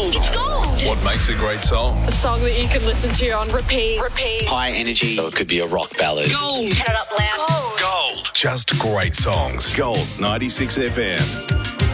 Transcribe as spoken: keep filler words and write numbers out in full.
gold. It's gold. What makes a great song? A song that you can listen to on repeat, repeat. High energy. So it could be a rock ballad. Gold. Turn it up loud. Gold. Just great songs. Gold ninety-six F M.